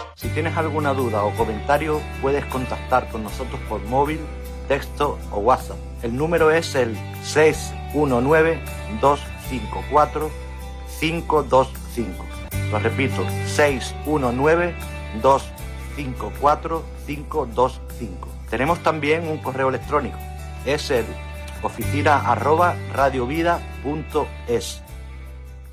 Si tienes alguna duda o comentario, puedes contactar con nosotros por móvil, texto o WhatsApp. El número es el 619-254-525. Lo repito, 619-254-525. Tenemos también un correo electrónico. Es el oficina@radiovida.es.